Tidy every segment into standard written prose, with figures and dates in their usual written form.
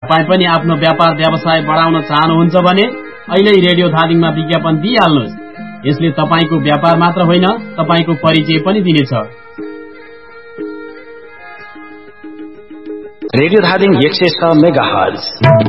तपाई पनि आफ्नो व्यापार व्यवसाय बढाउन चाहनुहुन्छ भने अहिले रेडियो धादिङमा विज्ञापन दिइहाल्नुहोस्। यसले तपाईको व्यापार मात्र होइन, तपाईको परिचय पनि दिनेछ। Radio Dhading 106 megahertz.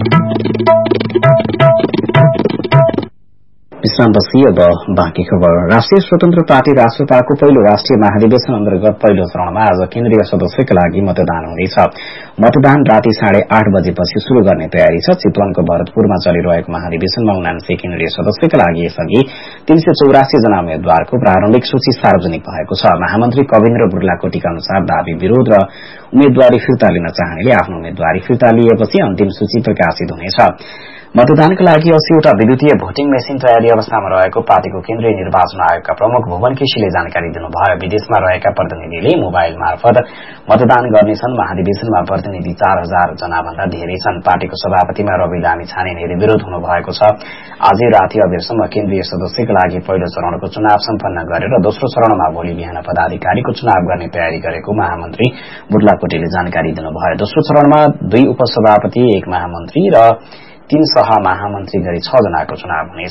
विश्रामपछि अब बाँकी खबर। राष्ट्रिय स्वतन्त्र पार्टी राष्ट्रपाको पहिलो राष्ट्रिय महाधिवेशन अन्तर्गत पहिलो चरणमा आज केन्द्रीय सदस्यका लागि मतदान हुनेछ। मतदान राति 8:30 बजेपछि शुरू गर्ने तयारी छ। चितवनको भरतपुरमा चलिरहेको महाधिवेशनमा 79 केन्द्रीय सदस्यका लागि यसअघि 384 जना उम्मेद्वारको प्रारम्भिक सूची सार्वजनिक भएको छ। महामन्त्री कविन्द्र बुर्लाकोटीका अनुसार दावी विरोध र उम्मेद्वारी फिर्ता लिन चाहनेले आफ्नो उम्मेद्वारी फिर्ता लिएपछि अन्तिम सूची प्रकाशित हुनेछ। मतदानका लागि 80वटा विद्युतीय भोटिङ मेसिन तयारी अवस्थामा रहेको पार्टीको केन्द्रीय निर्वाचन आयोगका प्रमुख भुवन केसीले जानकारी दिनुभयो। विदेशमा रहेका प्रतिनिधिले मोबाइल मार्फत मतदान गर्नेछन्। महाधिवेशनमा प्रतिनिधि 4000 जना भन्दा धेरै छन्। पार्टीको सभापतिमा रवि लामी छाने निर्विरोध हुनुभएको छ। आज राति अबेरसम्म केन्द्रीय सदस्यका लागि पहिलो चरणको चुनाव सम्पन्न गरेर दोस्रो चरणमा भोलि बिहान पदाधिकारीको चुनाव गर्ने तयारी गरेको महामन्त्री बुर्लाकोटीले जानकारी दिनुभयो। दोस्रो चरणमा 2 उपसभापति, 1 महामन्त्री र 3 सह महामन्त्री गरी 6 जनाको चुनाव हुनेछ।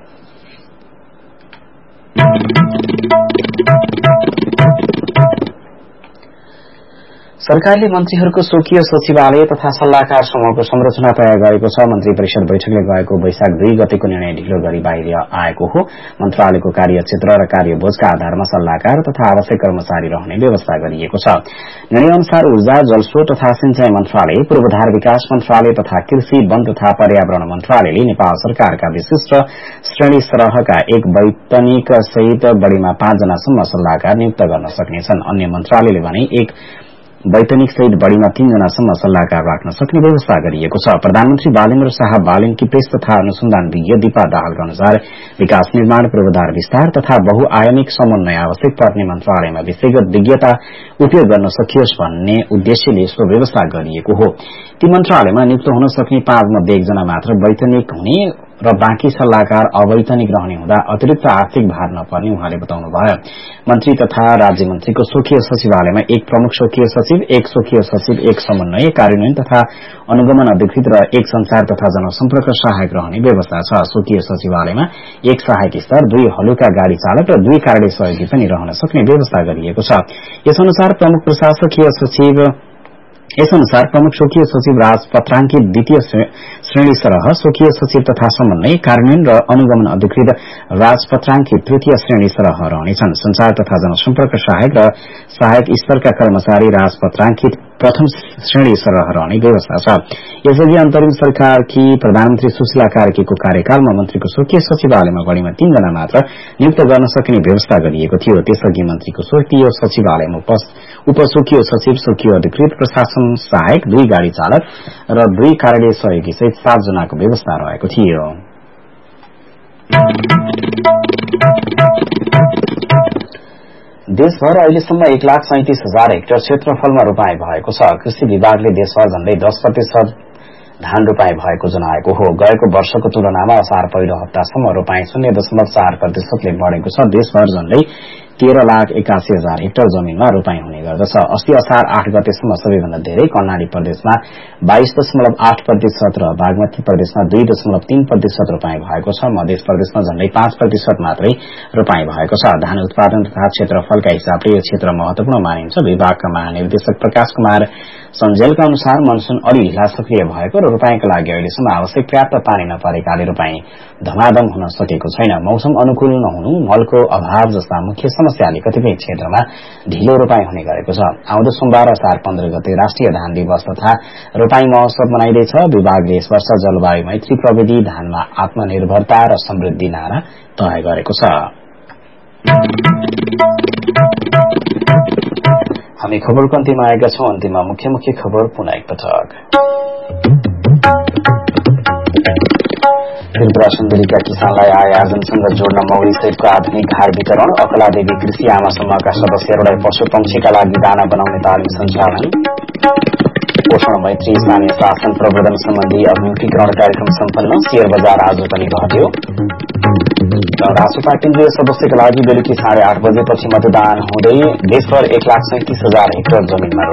सरकारले मन्त्रीहरूको स्वकीय सचिवालय तथा सल्लाहकार समूहको संरचना तयार गरेको छ। मन्त्री परिषद बैठकले गएको वैशाख 2 गतेको निर्णय ढिलो गरी बाहिर आएको हो। मन्त्रालयको कार्यक्षेत्र र कार्यबोझका आधारमा सल्लाहकार तथा आवश्यक कर्मचारी रहने व्यवस्था गरिएको छ। निर्णय अनुसार ऊर्जा, जलस्रोत तथा सिंचाई मन्त्रालय, पूर्वाधार विकास मन्त्रालय तथा कृषि, वन तथा पर्यावरण मन्त्रालयले नेपाल सरकारका विशिष्ट श्रेणी सरहका 1 वैतनिक सहित बढ़ीमा 5 जनासम्म सल्लाहकार नियुक्त गर्न सक्नेछन्। अन्य मन्त्रालयले भने 1 वैतनिक सहित बढ़ीमा 3 जनासम्म सल्लाहकार राख्न सक्ने व्यवस्था गरिएको छ। प्रधानमन्त्री बालेन्द्र शाह बालेनकी प्रेस तथा अनुसन्धान विज्ञ दीपा दाहालका अनुसार विकास निर्माण, पूर्वाधार विस्तार तथा बहुआयामिक समन्वय आवश्यक पर्ने मन्त्रालयमा विषयगत विज्ञता उपयोग गर्न सकियोस् भन्ने उद्देश्यले यस्तो व्यवस्था गरिएको हो। ती मन्त्रालयमा नियुक्त हुन सक्ने 5 मध्ये 1 जना मात्र वैतनिक हुने र बाँकी सल्लाहकार अवैतनिक रहने हुँदा अतिरिक्त आर्थिक भार नपर्ने उहाँले बताउनुभयो। मन्त्री तथा राज्य मन्त्रीको स्वकीय सचिवालयमा 1 प्रमुख स्वकीय सचिव, 1 स्वकीय सचिव, 1 समन्वय, कार्यान्वयन तथा अनुगमन अधिकृत र 1 संचार तथा जनसम्पर्क सहायक रहने व्यवस्था छ। स्वकीय सचिवालयमा 1 सहायक स्तर, 2 हलुका गाड़ी चालक र 2 कार्यालय सहयोगी पनि रहन सक्ने व्यवस्था गरिएको छ। यसअनुसार प्रमुख स्वकीय सचिव राज पत्राङ्कित द्वितीय श्रेणी सरह, स्वकीय सचिव तथा समन्वय, कार्यान्वयन र अनुगमन अधिकृत राज पत्राङ्कित तृतीय श्रेणी सरह रहनेछन्। संचार तथा जनसम्पर्क सहायक र सहायक स्तरका कर्मचारी राज पत्राङ्कित प्रथम श्रेणी सरह रहने व्यवस्था छ। यसअघि अन्तरिम सरकारकी प्रधानमन्त्री सुशीला कार्कीको कार्यकालमा मन्त्रीको स्वकीय सचिवालयमा बढ़ीमा 3 जना मात्र नियुक्त गर्न सक्ने व्यवस्था गरिएको थियो। त्यसअघि मन्त्रीको स्वकीय सचिवालयमा उपस्वकीय सचिव, स्वकीय अधिकृत, प्रशासन सहायक, 2 गाड़ी चालक र 2 कार्यालय सहयोगी सहित 7 जनाको व्यवस्था रहेको थियो। देशभर अहिलेसम्म 1,37,000 हेक्टर क्षेत्रफलमा रोपाई भएको छ। कृषि विभागले देशभर झण्डै 10% धान रोपाई भएको जनाएको हो। गएको वर्षको तुलनामा असार पहिलो हप्तासम्म रोपाई 0.4% बढेको छ। देशभर झण्डै 13,81,000 हेक्टर जमीनमा रोपाई हुने गर्दछ। अस्ति असार 8 गतेसम्म सबैभन्दा धेरै कर्णाली प्रदेशमा 22.8% र बागमती प्रदेशमा 2.3% रोपाई भएको छ। मध्य प्रदेशमा झण्डै 5% मात्रै रोपाई भएको छ। धान उत्पादन तथा क्षेत्रफलका हिसाबले यो क्षेत्र महत्वपूर्ण मानिन्छ। विभागका महानिर्देशक प्रकाश कुमार सञ्जेलका अनुसार मनसून अलि ढिला सक्रिय भएको र रोपाईका लागि अहिलेसम्म आवश्यक पर्याप्त पानी नपरेकाले रोपाई धमाधम हुन सकेको छैन। मौसम अनुकूल नहुनु, मलको अभाव जस्ता मुख्य समस्याले कतिपय क्षेत्रमा ढिलो रोपाई हुने गरेको छ। आउँदो सोमबार असार 15 गते राष्ट्रिय धान दिवस तथा रोपाई महोत्सव मनाइँदैछ। विभागले यस वर्ष जलवायु मैत्री प्रविधि, धानमा आत्मनिर्भरता र समृद्धि नारा तय गरेको छ। हामी खबरको अन्तिममा आएका छौं। अन्तिममा मुख्य खबर पुनः एकपटक। त्रिपुरा सुन्दरीका किसानलाई आय आर्जनसँग जोड्न मौरी सहितको आधुनिक घर वितरण। अकलादेवी कृषि आमा समूहका सदस्यहरूलाई पशु पक्षीका लागि दाना बनाउने तालिम सञ्चालन। पोषण मैत्री स्थानीय शासन प्रवर्धन सम्बन्धी अभिमुखीकरण कार्यक्रम सम्पन्न। शेयर बजार आज पनि घट्यो। रासपा केन्द्रीय सदस्यका लागि बेलुकी 8:30 बजेपछि मतदान हुँदै देशभर 1,37,000 हेक्टर जमीनमा